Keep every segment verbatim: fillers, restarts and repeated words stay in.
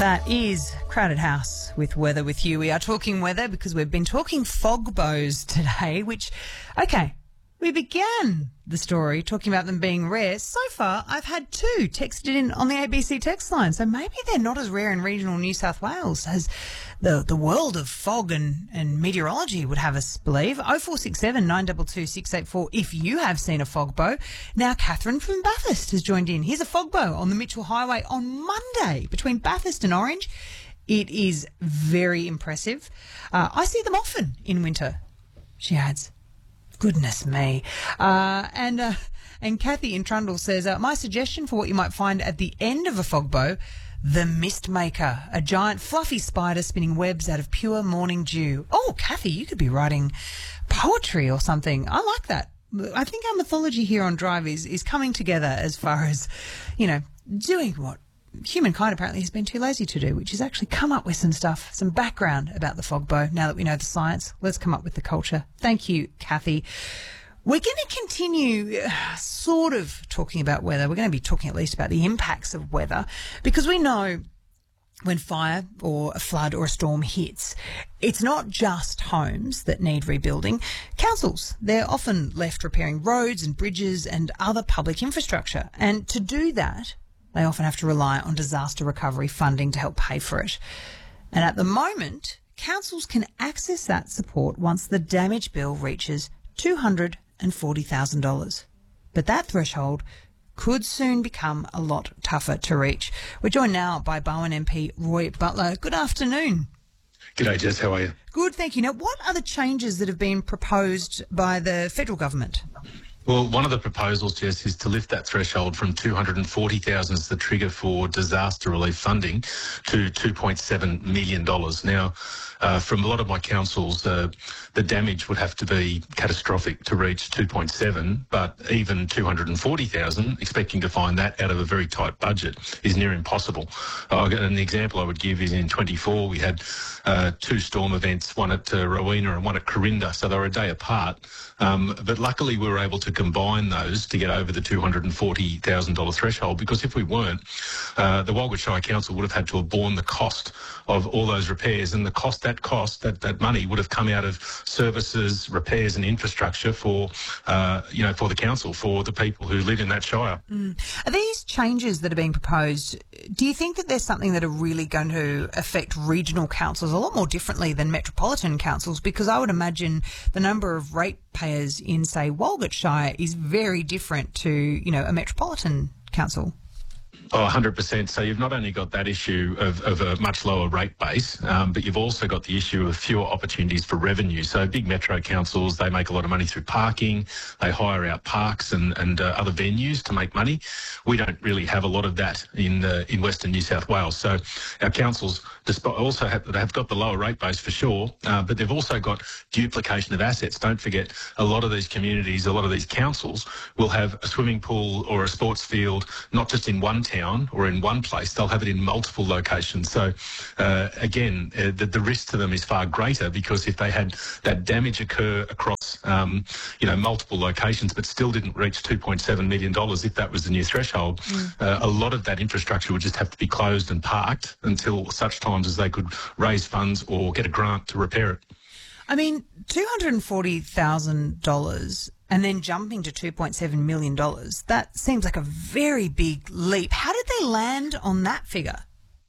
That is Crowded House with Weather with you. We are talking weather because we've been talking fog bows today, which, okay, we began the story talking about them being rare. So far, I've had two texted in on the A B C text line, so maybe they're not as rare in regional New South Wales as the the world of fog and, and meteorology would have us believe. oh four six seven, nine two two, six eight four if you have seen a fog bow. Now, Catherine from Bathurst has joined in. Here's a fog bow on the Mitchell Highway on Monday between Bathurst and Orange. It is very impressive. Uh, I see them often in winter, she adds. Goodness me. Uh, and uh, and Kathy in Trundle says, uh, my suggestion for what you might find at the end of a fog bow, the mist maker, a giant fluffy spider spinning webs out of pure morning dew. Oh, Kathy, you could be writing poetry or something. I like that. I think our mythology here on Drive is, is coming together as far as, you know, doing what humankind apparently has been too lazy to do, which is actually come up with some stuff, some background about the fog bow. Now that we know the science, let's come up with the culture. Thank you, Kathy. We're going to continue uh, sort of talking about weather. We're going to be talking at least about the impacts of weather, because we know when fire or a flood or a storm hits, it's not just homes that need rebuilding. Councils, they're often left repairing roads and bridges and other public infrastructure. And to do that, they often have to rely on disaster recovery funding to help pay for it. And at the moment, councils can access that support once the damage bill reaches two hundred forty thousand dollars. But that threshold could soon become a lot tougher to reach. We're joined now by Bowen M P Roy Butler. Good afternoon. G'day, Jess. How are you? Good, thank you. Now, what are the changes that have been proposed by the federal government? Well, one of the proposals, Jess, is to lift that threshold from two hundred forty thousand dollars as the trigger for disaster relief funding to two point seven million dollars. Now, uh, from a lot of my councils, uh, the damage would have to be catastrophic to reach two point seven, but even two hundred forty thousand dollars, expecting to find that out of a very tight budget, is near impossible. Uh, an example I would give is in twenty-four, we had uh, two storm events, one at uh, Rowena and one at Corinda, so they were a day apart. Um, but luckily we were able to combine those to get over the two hundred forty thousand dollars threshold, because if we weren't, uh, the Walgett Shire Council would have had to have borne the cost of all those repairs, and the cost, that cost, that, that money would have come out of services, repairs and infrastructure for, uh, you know, for the council, for the people who live in that shire. Mm. Are these changes that are being proposed, do you think that there's something that are really going to affect regional councils a lot more differently than metropolitan councils? Because I would imagine the number of ratepayers in, say, Walgett Shire is very different to, you know, a metropolitan council. Oh, one hundred percent. So you've not only got that issue of, of a much lower rate base, um, but you've also got the issue of fewer opportunities for revenue. So big metro councils, they make a lot of money through parking. They hire out parks and, and uh, other venues to make money. We don't really have a lot of that in uh, in Western New South Wales. So our councils despite also have, they have got the lower rate base for sure, uh, but they've also got duplication of assets. Don't forget, a lot of these communities, a lot of these councils will have a swimming pool or a sports field, not just in one town or in one place, they'll have it in multiple locations. So uh, again, uh, the, the risk to them is far greater, because if they had that damage occur across, um, you know, multiple locations, but still didn't reach two point seven million dollars, if that was the new threshold, mm. uh, a lot of that infrastructure would just have to be closed and parked until such times as they could raise funds or get a grant to repair it. I mean, two hundred forty thousand dollars and then jumping to two point seven million dollars, that seems like a very big leap. How did they land on that figure?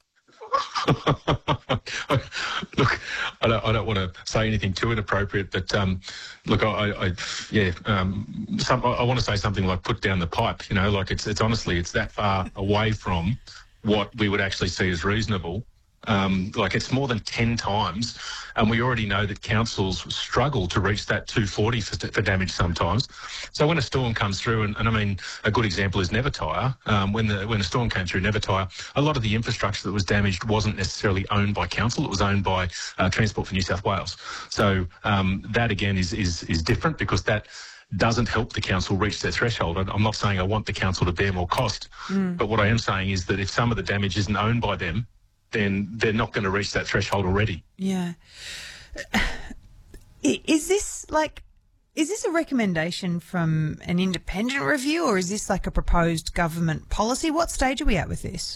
Look, I don't, I don't want to say anything too inappropriate, but um, look, I, I yeah, um, some, I, I want to say something like put down the pipe. You know, like it's, it's honestly, it's that far away from what we would actually see as reasonable. Um, like it's more than ten times, and we already know that councils struggle to reach that two forty for, for damage sometimes. So when a storm comes through, and, and I mean a good example is Nevertire. Um, when the when a storm came through Nevertire, a lot of the infrastructure that was damaged wasn't necessarily owned by council; it was owned by uh, Transport for New South Wales. So um, that again is is is different, because that doesn't help the council reach their threshold. I'm not saying I want the council to bear more cost, mm. but what I am saying is that if some of the damage isn't owned by them, then they're not going to reach that threshold already. Yeah. Is this like, is this a recommendation from an independent review, or is this like a proposed government policy? What stage are we at with this?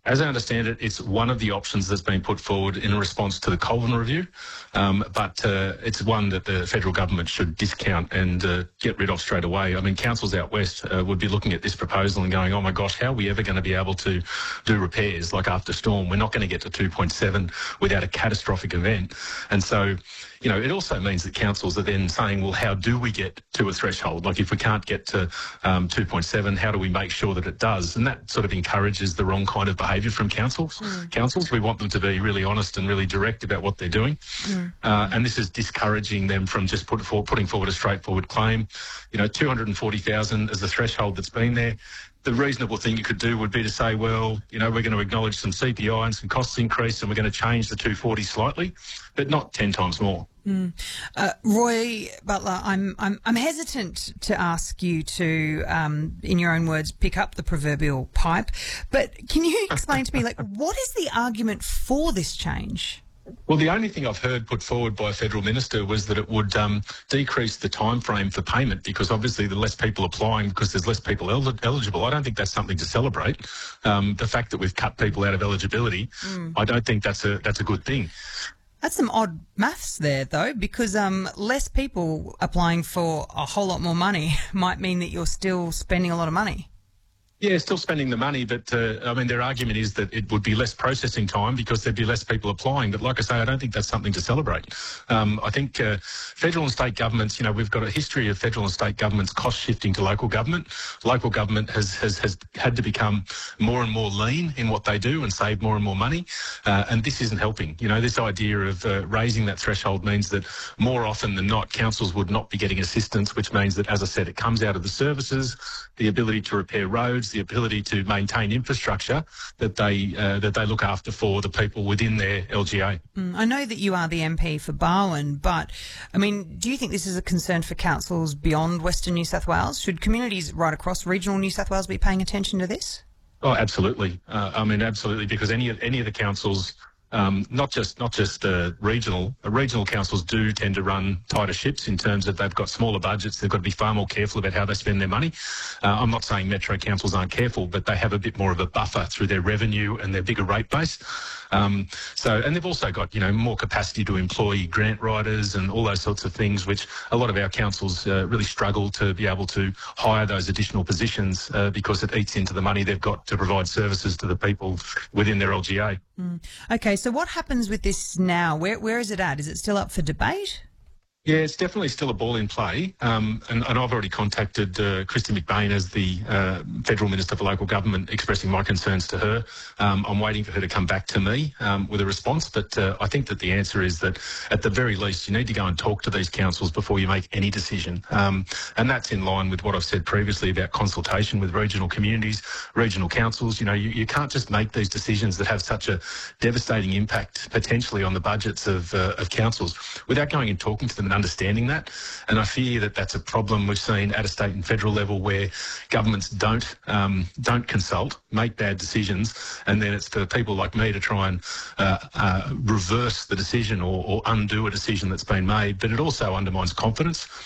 As I understand it, it's one of the options that's been put forward in response to the Colvin review, um, but uh, it's one that the federal government should discount and uh, get rid of straight away. I mean, councils out west uh, would be looking at this proposal and going, oh my gosh, how are we ever going to be able to do repairs like after storm? We're not going to get to two point seven without a catastrophic event. And so, you know, it also means that councils are then saying, well, how do we get to a threshold? Like if we can't get to um, two point seven, how do we make sure that it does? And that sort of encourages the wrong kind of behaviour from councils. Mm. Councils, we want them to be really honest and really direct about what they're doing. Mm. Uh, and this is discouraging them from just put for, putting forward a straightforward claim. You know, two hundred forty thousand is the threshold that's been there. The reasonable thing you could do would be to say, well, you know, we're going to acknowledge some C P I and some costs increase and we're going to change the two forty slightly, but not ten times more. Mm. Uh, Roy Butler, I'm I'm I'm hesitant to ask you to, um, in your own words, pick up the proverbial pipe, but can you explain to me, like, what is the argument for this change? Well, the only thing I've heard put forward by a federal minister was that it would um, decrease the time frame for payment because obviously the less people applying because there's less people el- eligible. I don't think that's something to celebrate. Um, the fact that we've cut people out of eligibility, mm. I don't think that's a that's a good thing. That's some odd maths there, though, because um, less people applying for a whole lot more money might mean that you're still spending a lot of money. Yeah, still spending the money, but uh, I mean, their argument is that it would be less processing time because there'd be less people applying. But like I say, I don't think that's something to celebrate. Um, I think uh, federal and state governments, you know, we've got a history of federal and state governments cost shifting to local government. Local government has, has, has had to become more and more lean in what they do and save more and more money. Uh, and this isn't helping. You know, this idea of uh, raising that threshold means that more often than not, councils would not be getting assistance, which means that, as I said, it comes out of the services, the ability to repair roads, the ability to maintain infrastructure that they uh, that they look after for the people within their L G A. Mm, I know that you are the M P for Barwon, but I mean, do you think this is a concern for councils beyond Western New South Wales? Should communities right across regional New South Wales be paying attention to this? Oh, absolutely. Uh, I mean, absolutely, because any of any of the councils. Um, not just not just uh, regional. Uh, regional councils do tend to run tighter ships in terms of they've got smaller budgets. They've got to be far more careful about how they spend their money. Uh, I'm not saying metro councils aren't careful, but they have a bit more of a buffer through their revenue and their bigger rate base. Um, so, and they've also got, you know, more capacity to employ grant writers and all those sorts of things, which a lot of our councils uh, really struggle to be able to hire those additional positions uh, because it eats into the money they've got to provide services to the people within their L G A. Mm. Okay, so what happens with this now? Where Where is it at? Is it still up for debate? Yeah, it's definitely still a ball in play. Um, and, and I've already contacted uh, Christy McBain as the uh, Federal Minister for Local Government, expressing my concerns to her. Um, I'm waiting for her to come back to me um, with a response. But uh, I think that the answer is that at the very least, you need to go and talk to these councils before you make any decision. Um, and that's in line with what I've said previously about consultation with regional communities, regional councils. You know, you, you can't just make these decisions that have such a devastating impact potentially on the budgets of, uh, of councils without going and talking to them and understanding that. And I fear that that's a problem we've seen at a state and federal level where governments don't um, don't consult, make bad decisions, and then it's for people like me to try and uh, uh, reverse the decision or, or undo a decision that's been made. But it also undermines confidence.